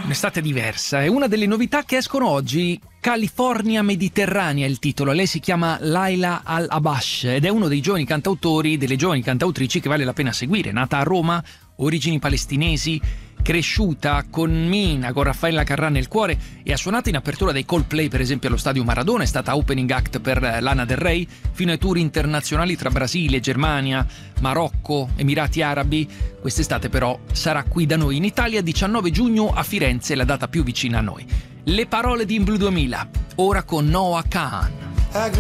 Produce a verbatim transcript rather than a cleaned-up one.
Un'estate diversa, è una delle novità che escono oggi. California Mediterranea è il titolo. Lei si chiama Laila Al-Abash ed è uno dei giovani cantautori, delle giovani cantautrici che vale la pena seguire. Nata a Roma, origini palestinesi, cresciuta con Mina, con Raffaella Carrà nel cuore, e ha suonato in apertura dei Coldplay, per esempio allo Stadio Maradona. È stata opening act per Lana Del Rey, fino ai tour internazionali tra Brasile, Germania, Marocco, Emirati Arabi. Quest'estate però sarà qui da noi in Italia, diciannove giugno a Firenze, la data più vicina a noi. Le parole di In Blue duemila, ora con Noah Kahan.